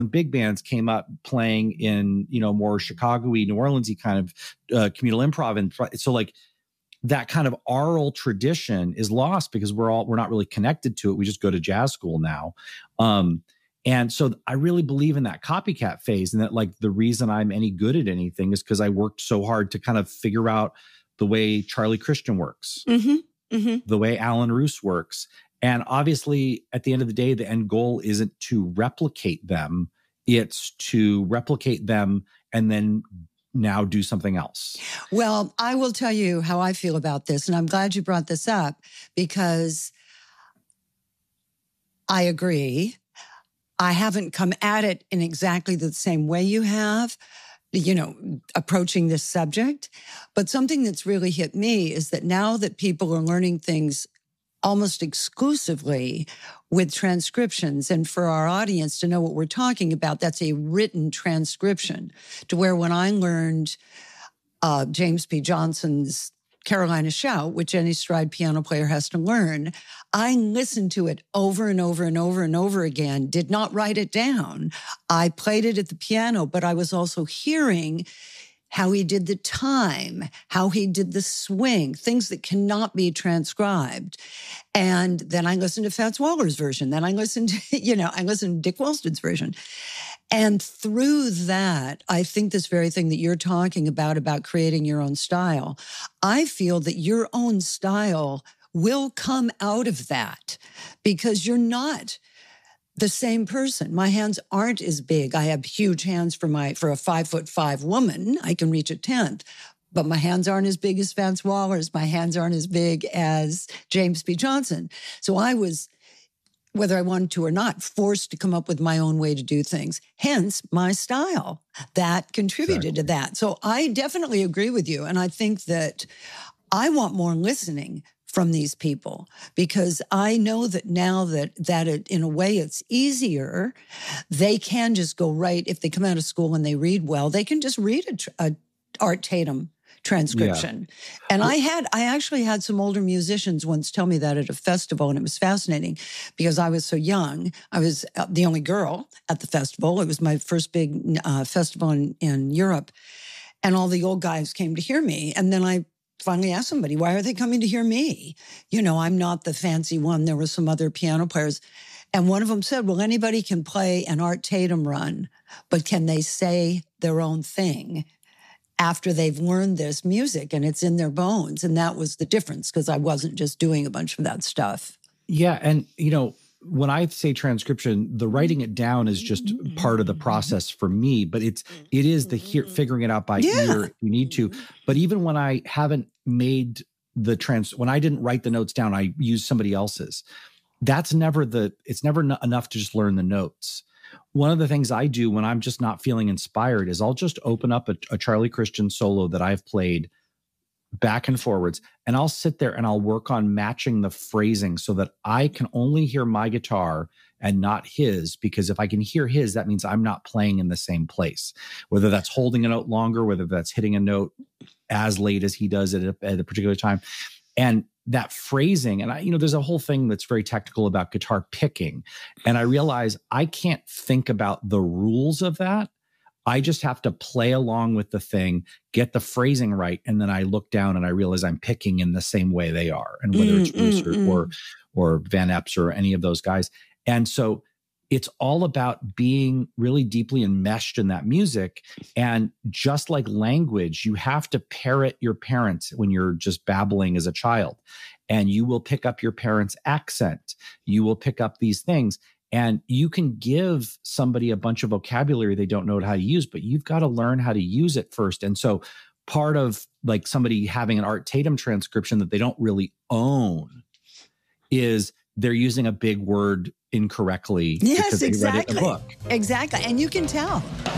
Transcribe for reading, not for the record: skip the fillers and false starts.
big bands came up playing in, more Chicago-y, New Orleans-y kind of communal improv. And so like that kind of oral tradition is lost because we're not really connected to it. We just go to jazz school now. And so I really believe in that copycat phase, and that like the reason I'm any good at anything is because I worked so hard to kind of figure out the way Charlie Christian works, the way Alan Roos works. And obviously, at the end of the day, the end goal isn't to replicate them. It's to replicate them and then now do something else. Well, I will tell you how I feel about this. And I'm glad you brought this up because I agree. I haven't come at it in exactly the same way you have, approaching this subject. But something that's really hit me is that now that people are learning things almost exclusively with transcriptions, and for our audience to know what we're talking about, that's a written transcription, to where when I learned James P. Johnson's Carolina Shout, which any stride piano player has to learn, I listened to it over and over and over and over again, did not write it down. I played it at the piano, but I was also hearing how he did the time, how he did the swing, things that cannot be transcribed. And then I listened to Fats Waller's version. Then I listened to, I listened to Dick Wellston's version. And through that, I think this very thing that you're talking about creating your own style, I feel that your own style will come out of that because you're not the same person. My hands aren't as big. I have huge hands for a 5'5" woman. I can reach a 10th, but my hands aren't as big as Fats Waller's. My hands aren't as big as James P. Johnson. So I was, whether I wanted to or not, forced to come up with my own way to do things. Hence my style that contributed to that. So I definitely agree with you. And I think that I want more listening from these people, because I know that now that it, in a way, it's easier. They can just go right, if they come out of school and they read well, they can just read a Art Tatum transcription. Yeah. And I actually had some older musicians once tell me that at a festival, and it was fascinating because I was so young. I was the only girl at the festival. It was my first big festival in Europe, and all the old guys came to hear me. And then I finally asked somebody, why are they coming to hear me? I'm not the fancy one. There were some other piano players. And one of them said, well, anybody can play an Art Tatum run, but can they say their own thing after they've learned this music and it's in their bones? And that was the difference, because I wasn't just doing a bunch of that stuff. Yeah. And, when I say transcription, the writing it down is just part of the process for me, but it is the figuring it out by ear. You need to. But even when I haven't made when I didn't write the notes down, I used somebody else's. It's never enough to just learn the notes. One of the things I do when I'm just not feeling inspired is I'll just open up a Charlie Christian solo that I've played back and forwards, and I'll sit there and I'll work on matching the phrasing so that I can only hear my guitar and not his, because if I can hear his, that means I'm not playing in the same place, whether that's holding a note longer, whether that's hitting a note as late as he does at a particular time. And that phrasing, and there's a whole thing that's very technical about guitar picking. And I realize I can't think about the rules of that. I just have to play along with the thing, get the phrasing right, and then I look down and I realize I'm picking in the same way they are, and whether it's Bruce or Van Epps or any of those guys. And so it's all about being really deeply enmeshed in that music. And just like language, you have to parrot your parents when you're just babbling as a child, and you will pick up your parents' accent. You will pick up these things. And you can give somebody a bunch of vocabulary they don't know how to use, but you've got to learn how to use it first. And so part of like somebody having an Art Tatum transcription that they don't really own is they're using a big word incorrectly. Yes, because they read it in a book. Exactly. And you can tell.